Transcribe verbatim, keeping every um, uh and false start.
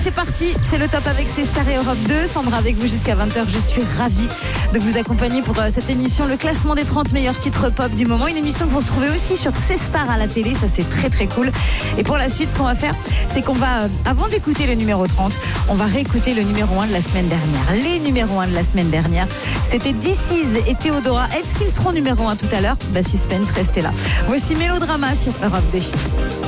c'est parti, c'est le top avec C Star et Europe deux. Sandra avec vous jusqu'à vingt heures. Je suis ravie de vous accompagner pour cette émission, le classement des trente meilleurs titres pop du moment. Une émission que vous retrouvez aussi sur C Star à la télé, ça c'est très très cool. Et pour la suite, ce qu'on va faire, c'est qu'on va, avant d'écouter le numéro trente, on va réécouter le numéro un de la semaine dernière. Les numéros un de la semaine dernière, c'était D C et Théodora. Est-ce qu'ils seront numéro un tout à l'heure? Bah suspense, restez là. Voici Mélodrama sur Europe deux.